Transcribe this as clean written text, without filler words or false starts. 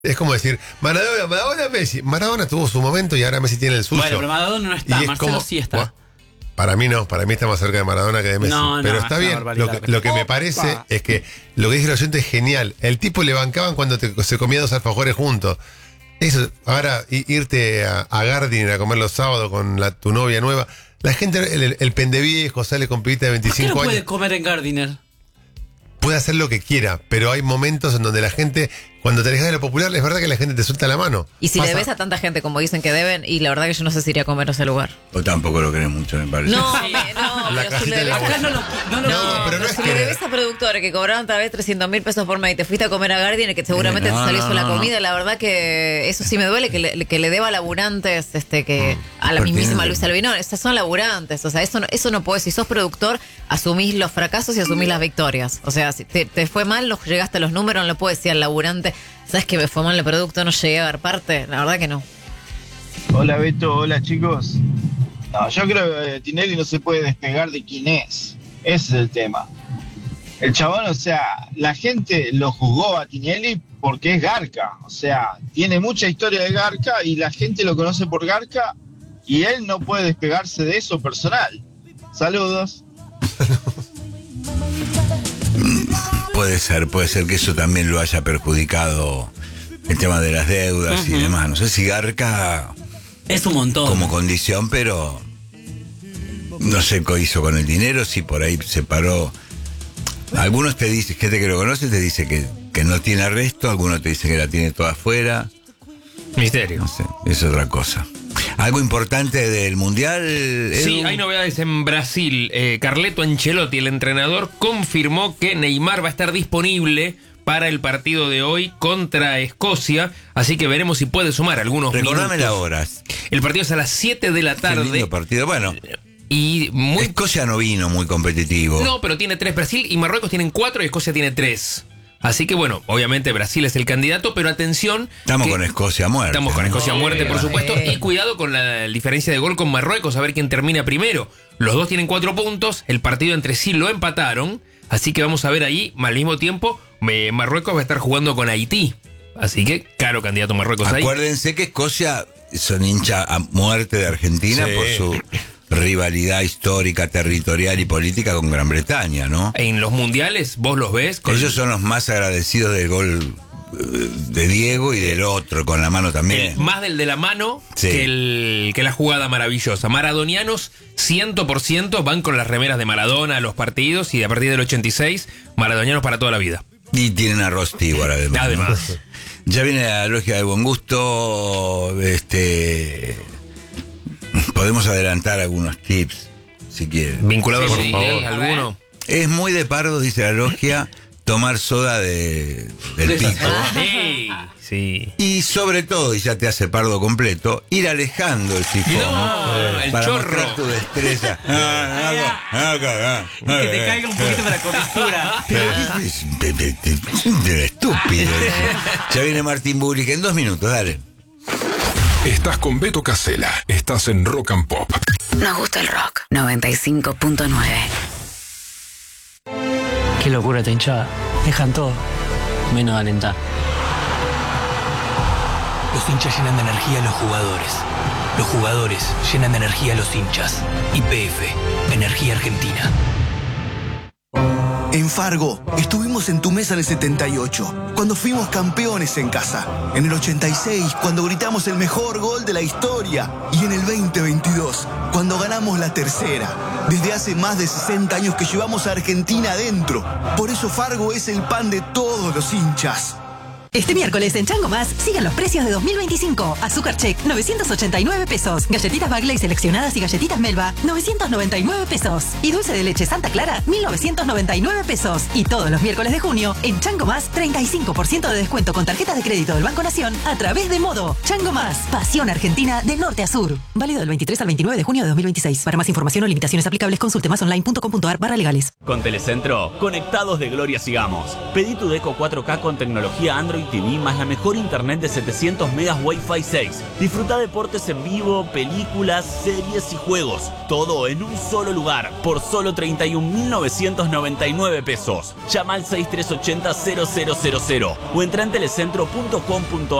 Es como decir, Maradona, Messi. Maradona tuvo su momento y ahora Messi tiene el suyo. Bueno, pero Maradona no está, Marcelo sí está. Bueno, para mí no, para mí está más cerca de Maradona que de Messi. No, pero es está una bien. barbaridad. Lo que me parece es que lo que dice el oyente es genial. El tipo le bancaban cuando se comía 2 alfajores juntos. Eso, ahora irte a Gardiner a comer los sábados con tu novia nueva. La gente, el pendeviejo sale con pibita de 25 ¿Por qué no años. puede comer en Gardiner? Puede hacer lo que quiera, pero hay momentos en donde la gente, cuando te alejas de lo popular, es verdad que la gente te suelta la mano. Y si Pasa. le ves a tanta gente como dicen que deben, y la verdad que yo no sé si iría a comer a ese lugar. O tampoco lo querés mucho, me parece. No, Sí. no, La pero si le casita ves de Acá a... no lo pero no es si que- le ves a productores que cobraban tal vez 300.000 pesos por mes y te fuiste a comer a Guardian y que seguramente No, te salió no, sola no, comida, la verdad que eso sí me duele, que le deba laburantes que a la mismísima Pertinente. Luis Albinón. Estas son laburantes, o sea, eso no puedes. Si sos productor, asumís los fracasos y asumís las victorias. O sea, si te fue mal, llegaste a los números, no lo puedes decir al laburante, ¿sabes que me fue mal el producto? No llegué a dar parte, la verdad que no. Hola Beto, hola chicos. No, yo creo que Tinelli no se puede despegar de quién es. Ese es el tema. El chabón, o sea, la gente lo juzgó a Tinelli porque es Garca. O sea, tiene mucha historia de Garca y la gente lo conoce por Garca y él no puede despegarse de eso personal. Saludos. Puede ser que eso también lo haya perjudicado, el tema de las deudas y demás. No sé si Garca Es un montón. como condición, pero no sé qué hizo con el dinero, si por ahí se paró. Algunos te dicen, gente que lo conoce te dice que no tiene arresto, algunos te dicen que la tiene toda afuera. Misterio. No sé, es otra cosa. Algo importante del Mundial, Edu. Sí, hay novedades en Brasil. Carleto Ancelotti, el entrenador, confirmó que Neymar va a estar disponible para el partido de hoy contra Escocia, así que veremos si puede sumar algunos Recordame minutos. la hora. El partido es a las 7 de la Qué tarde. lindo partido. Bueno, Y muy... Escocia no vino muy competitivo. No, pero tiene 3 Brasil y Marruecos tienen 4 y Escocia tiene 3. Así que bueno, obviamente Brasil es el candidato, pero atención. Estamos que con Escocia a muerte. Estamos con Escocia a muerte, por supuesto. Sí. Y cuidado con la diferencia de gol con Marruecos, a ver quién termina primero. Los dos tienen 4 puntos, el partido entre sí lo empataron. Así que vamos a ver ahí, al mismo tiempo, Marruecos va a estar jugando con Haití. Así que, claro, candidato Marruecos ahí. Acuérdense que Escocia son hincha a muerte de Argentina Sí. por su rivalidad histórica, territorial y política con Gran Bretaña, ¿no? En los mundiales, vos los ves. Ellos son los más agradecidos del gol de Diego y del otro, con la mano también. Más del de la mano Sí. que la jugada maravillosa. Maradonianos, 100% van con las remeras de Maradona a los partidos y a partir del 86, maradonianos para toda la vida. Y tienen arroz Stewart además. Además. ¿no? Ya viene la logia del buen gusto. Podemos adelantar algunos tips, si quieren. Vinculado Sí, con sí, Miguel, a alguno. Es muy de pardo, dice la logia, tomar soda del pico. Sí, sí. Y sobre todo, y ya te hace pardo completo, ir alejando el sifón. No, el para chorro. mostrar tu destreza. Que te caiga un poquito de la cobertura. Pero estúpido. Ya viene Martín Bulli, que en 2 minutos, dale. Estás con Beto Casella. Estás en Rock and Pop. Nos gusta el rock. 95.9. Qué locura esta hinchada. Dejan todo, menos alentar. Los hinchas llenan de energía a los jugadores. Los jugadores llenan de energía a los hinchas. YPF, Energía Argentina. En Fargo, estuvimos en tu mesa en el 78, cuando fuimos campeones en casa. En el 86, cuando gritamos el mejor gol de la historia. Y en el 2022, cuando ganamos la tercera. Desde hace más de 60 años que llevamos a Argentina adentro. Por eso Fargo es el pan de todos los hinchas. Este miércoles en Chango Más, sigan los precios de 2025. Azúcar Check, 989 pesos. Galletitas Bagley seleccionadas y galletitas Melba, 999 pesos. Y dulce de leche Santa Clara, 1999 pesos. Y todos los miércoles de junio, en Chango Más, 35% de descuento con tarjetas de crédito del Banco Nación a través de Modo. Chango Más, pasión argentina de norte a sur. Válido del 23 al 29 de junio de 2026. Para más información o limitaciones aplicables, consulte másonline.com.ar/legales. Con Telecentro, conectados de gloria sigamos. Pedí tu Deco 4K con tecnología Android Android TV más la mejor internet de 700 megas Wi-Fi 6. Disfruta deportes en vivo, películas, series y juegos. Todo en un solo lugar, por solo 31.999 pesos. Llama al 6380-0000 o entra en telecentro.com.ar.